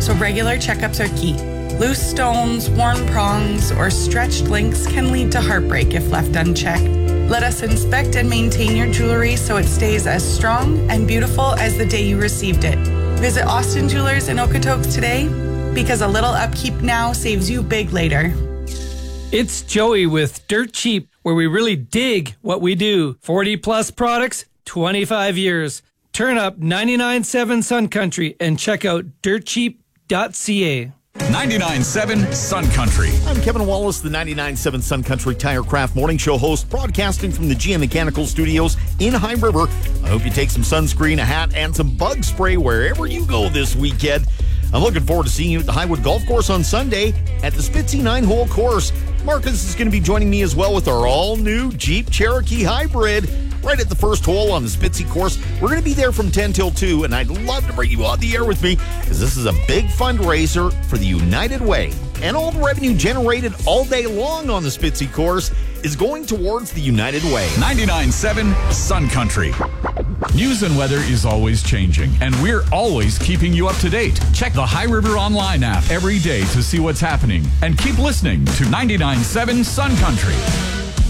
so regular checkups are key. Loose stones, worn prongs, or stretched links can lead to heartbreak if left unchecked. Let us inspect and maintain your jewelry so it stays as strong and beautiful as the day you received it. Visit Austin Jewelers in Okotoks today, because a little upkeep now saves you big later. It's Joey with Dirt Cheap, where we really dig what we do. 40 plus products, 25 years. Turn up 99.7 Sun Country and check out dirtcheap.ca. 99.7 Sun Country. I'm Kevin Wallace, the 99.7 Sun Country Tirecraft Morning Show host, broadcasting from the GM Mechanical Studios in High River. I hope you take some sunscreen, a hat, and some bug spray wherever you go this weekend. I'm looking forward to seeing you at the Highwood Golf Course on Sunday at the Spitzy 9-hole course. Marcus is going to be joining me as well with our all-new Jeep Cherokee Hybrid right at the first hole on the Spitzy course. We're going to be there from 10 till 2, and I'd love to bring you on the air with me because this is a big fundraiser for the United Way. And all the revenue generated all day long on the Spitzy course is going towards the United Way. 99.7 Sun Country. News and weather is always changing, and we're always keeping you up to date. Check the High River Online app every day to see what's happening, and keep listening to 99.7 Sun Country.